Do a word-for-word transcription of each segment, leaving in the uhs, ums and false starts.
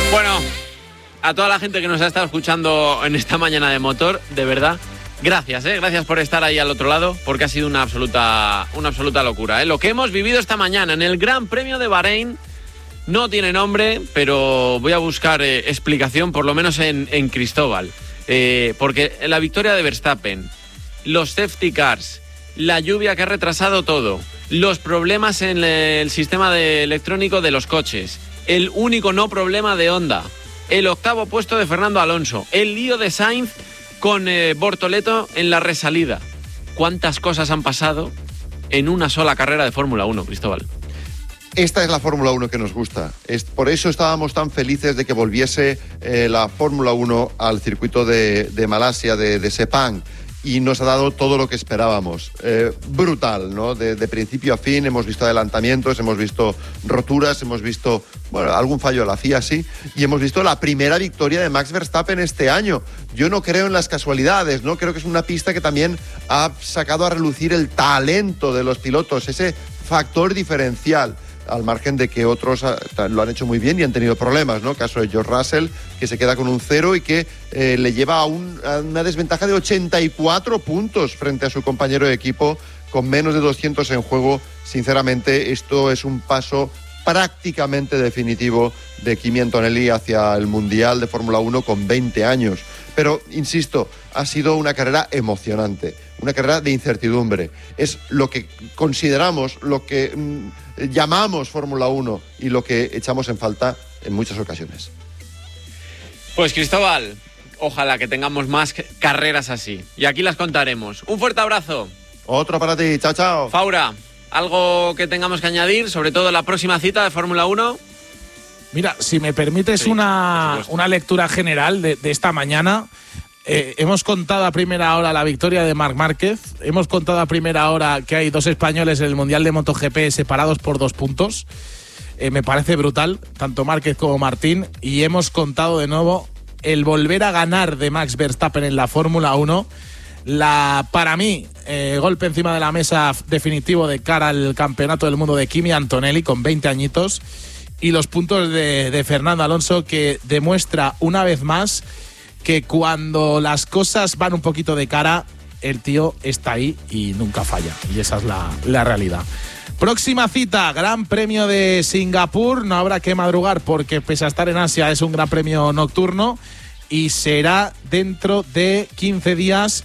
Bueno, a toda la gente que nos ha estado escuchando en esta mañana de motor, de verdad, gracias, ¿eh? Gracias por estar ahí al otro lado, porque ha sido una absoluta, una absoluta locura, ¿eh? Lo que hemos vivido esta mañana en el Gran Premio de Bahrein no tiene nombre, pero voy a buscar eh, explicación, por lo menos en, en Cristóbal. Eh, porque la victoria de Verstappen, los safety cars, la lluvia que ha retrasado todo, los problemas en el sistema de electrónico de los coches, el único no problema de Honda, el octavo puesto de Fernando Alonso, el lío de Sainz con eh, Bortoleto en la resalida. ¿Cuántas cosas han pasado en una sola carrera de Fórmula uno, Cristóbal? Esta es la Fórmula uno que nos gusta. Es, por eso estábamos tan felices de que volviese eh, la Fórmula uno al circuito de, de Malasia, de, de Sepang. Y nos ha dado todo lo que esperábamos. Eh, brutal, ¿no? De, de principio a fin hemos visto adelantamientos, hemos visto roturas, hemos visto, bueno, algún fallo de la F I A, sí, y hemos visto la primera victoria de Max Verstappen este año. Yo no creo en las casualidades, ¿no? Creo que es una pista que también ha sacado a relucir el talento de los pilotos, ese factor diferencial, al margen de que otros lo han hecho muy bien y han tenido problemas, ¿no? Caso de George Russell, que se queda con un cero y que eh, le lleva a, un, a una desventaja de ochenta y cuatro puntos frente a su compañero de equipo con menos de doscientos en juego. Sinceramente, esto es un paso prácticamente definitivo de Kimi Antonelli hacia el Mundial de Fórmula uno con veinte años. Pero, insisto, ha sido una carrera emocionante, una carrera de incertidumbre. Es lo que consideramos, lo que mmm, llamamos Fórmula uno y lo que echamos en falta en muchas ocasiones. Pues Cristóbal, ojalá que tengamos más carreras así. Y aquí las contaremos. Un fuerte abrazo. Otro para ti. Chao, chao. Faura, ¿algo que tengamos que añadir, sobre todo la próxima cita de Fórmula uno? Mira, si me permites sí, una, una lectura general de, de esta mañana. Eh, hemos contado a primera hora la victoria de Marc Márquez. Hemos contado a primera hora que hay dos españoles en el Mundial de MotoGP separados por dos puntos. Eh, me parece brutal, tanto Márquez como Martín. Y hemos contado de nuevo el volver a ganar de Max Verstappen en la Fórmula uno. La, para mí, eh, golpe encima de la mesa definitivo de cara al Campeonato del Mundo de Kimi Antonelli con veinte añitos. Y los puntos de, de Fernando Alonso, que demuestra una vez más que cuando las cosas van un poquito de cara, el tío está ahí y nunca falla. Y esa es la, la realidad. Próxima cita, Gran Premio de Singapur. No habrá que madrugar porque pese a estar en Asia es un gran premio nocturno. Y será dentro de quince días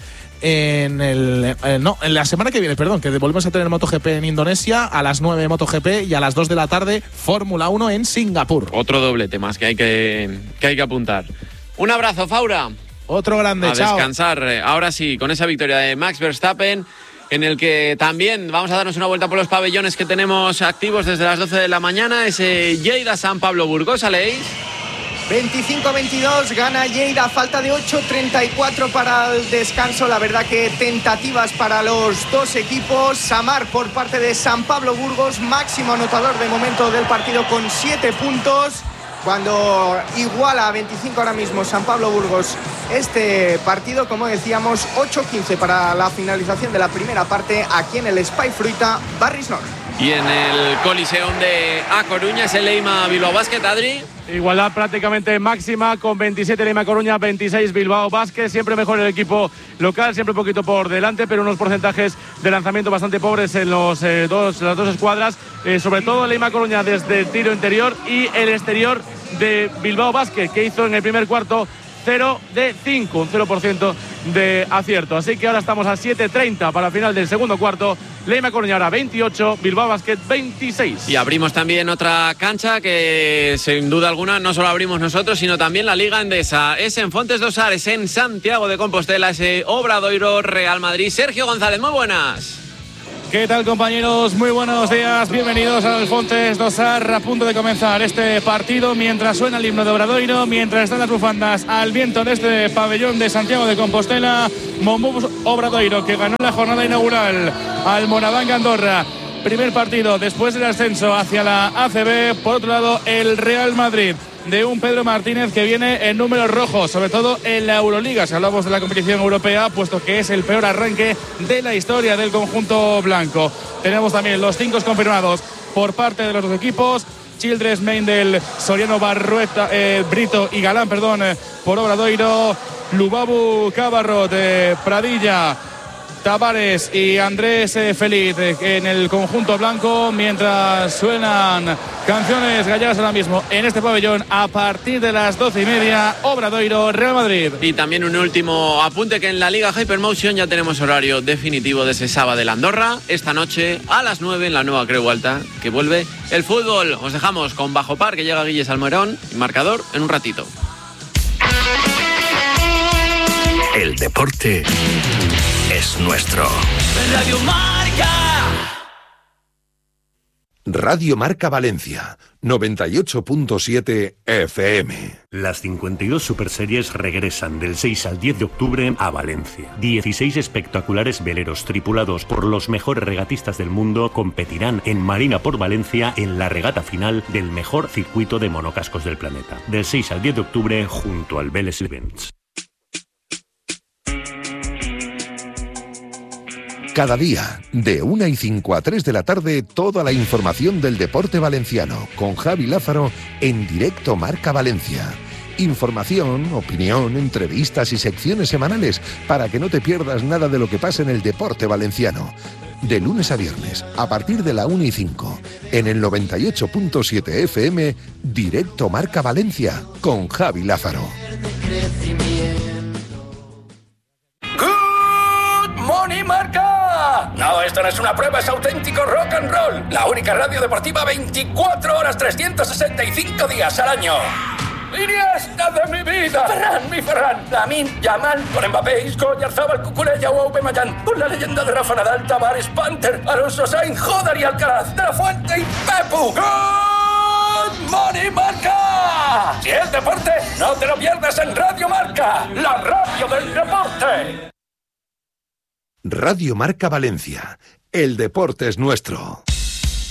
en el eh, no, en la semana que viene, perdón, que volvemos a tener MotoGP en Indonesia, a las nueve MotoGP y a las dos de la tarde Fórmula uno en Singapur. Otro doblete más que hay que, que, hay que apuntar. Un abrazo, Faura. Otro grande, a chao. A descansar, ahora sí, con esa victoria de Max Verstappen, en el que también vamos a darnos una vuelta por los pabellones que tenemos activos desde las doce de la mañana. Ese Lleida San Pablo Burgos, ¿Aleix? veinticinco a veintidós, gana Lleida, falta de ocho treinta y cuatro para el descanso. La verdad que tentativas para los dos equipos. Samar por parte de San Pablo Burgos, máximo anotador de momento del partido con siete puntos. Cuando iguala a veinticinco ahora mismo San Pablo Burgos este partido, como decíamos, ocho quince para la finalización de la primera parte aquí en el Espai Fruita Barris Nord. Y en el Coliseum de A Coruña es el Leima Bilbao Basket, Adri. Igualdad prácticamente máxima con veintisiete Leima Coruña, veintiséis Bilbao Basket. Siempre mejor el equipo local, siempre un poquito por delante, pero unos porcentajes de lanzamiento bastante pobres en los, eh, dos, las dos escuadras. Eh, sobre todo Leima Coruña desde el tiro interior y el exterior de Bilbao Basket, que hizo en el primer cuarto cero de cinco, un cero por ciento de acierto. Así que ahora estamos a siete treinta para el final del segundo cuarto. Leima Coruña ahora veintiocho, Bilbao Basket veintiséis. Y abrimos también otra cancha que sin duda alguna no solo abrimos nosotros, sino también la Liga Endesa. Es en Fontes dos Ares, en Santiago de Compostela, ese Obradoiro Real Madrid. Sergio González, muy buenas. ¿Qué tal, compañeros? Muy buenos días, bienvenidos al Fontes dos Ares, a punto de comenzar este partido mientras suena el himno de Obradoiro, mientras están las bufandas al viento de este pabellón de Santiago de Compostela. Mombús Obradoiro, que ganó la jornada inaugural al Moraván Andorra. Primer partido después del ascenso hacia la A C B. Por otro lado, el Real Madrid de un Pedro Martínez que viene en números rojos, sobre todo en la Euroliga, si hablamos de la competición europea, puesto que es el peor arranque de la historia del conjunto blanco. Tenemos también los cinco confirmados por parte de los dos equipos. Childress, Meindel, Soriano, Barrueta, eh, Brito y Galán, perdón, eh, por Obradoiro, Lubabu, Cabarrot, eh, Pradilla, Tavares y Andrés eh, Feliz eh, en el conjunto blanco, mientras suenan canciones gallegas ahora mismo en este pabellón a partir de las doce y media. Obradoiro, Real Madrid. Y también un último apunte, que en la Liga Hypermotion ya tenemos horario definitivo de ese sábado de la Andorra. Esta noche a las nueve en la nueva Creu Alta, que vuelve el fútbol. Os dejamos con Bajo Par, que llega Guille Salmerón y marcador en un ratito. El deporte es nuestro. Radio Marca. Radio Marca Valencia, noventa y ocho punto siete F M. Las cincuenta y dos Superseries regresan del seis al diez de octubre a Valencia. dieciséis espectaculares veleros tripulados por los mejores regatistas del mundo competirán en Marina por Valencia en la regata final del mejor circuito de monocascos del planeta. Del seis al diez de octubre junto al Vélez Events. Cada día, de una y cinco a tres de la tarde, toda la información del deporte valenciano, con Javi Lázaro en directo Marca Valencia. Información, opinión, entrevistas y secciones semanales para que no te pierdas nada de lo que pasa en el deporte valenciano. De lunes a viernes, a partir de la una y cinco, en el noventa y ocho punto siete F M, directo Marca Valencia, con Javi Lázaro. ¡Morning, Marca! No, esto no es una prueba, es auténtico rock and roll. La única radio deportiva veinticuatro horas, trescientos sesenta y cinco días al año. ¡Iniesta de mi vida! ¡Ferran, mi Ferran! Lamine Yamal, con Mbappé, Isco, Oyarzabal, Cucurella o Aubameyang, con la leyenda de Rafa Nadal, Tavares, Panther, Alonso Sainz, Jodar y Alcaraz, De La Fuente y Pepu. ¡Good morning, Marca! Si es deporte, no te lo pierdas en Radio Marca, la radio del deporte. Radio Marca Valencia. El deporte es nuestro.